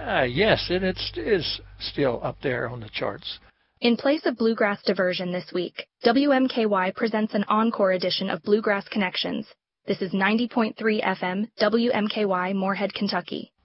Yes, and it is still up there on the charts. In place of Bluegrass Diversion this week, WMKY presents an encore edition of Bluegrass Connections. This is 90.3 FM, WMKY, Moorhead, Kentucky.